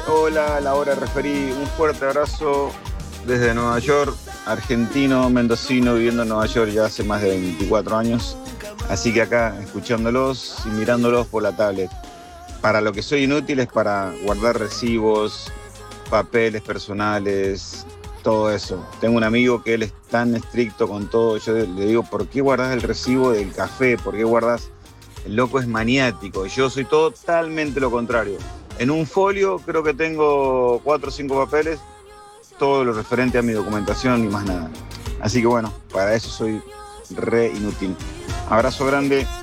hola, la hora referí. Un fuerte abrazo desde Nueva York, argentino, mendocino, viviendo en Nueva York ya hace más de 24 años. Así que acá, escuchándolos y mirándolos por la tablet. Para lo que soy inútil es para guardar recibos, papeles personales, todo eso. Tengo un amigo que él es tan estricto con todo. Yo le digo, ¿por qué guardas el recibo del café? ¿Por qué guardas? El loco es maniático. Yo soy totalmente lo contrario. En un folio creo que tengo 4 o 5 papeles, todo lo referente a mi documentación y más nada. Así que bueno, para eso soy re inútil. Abrazo grande.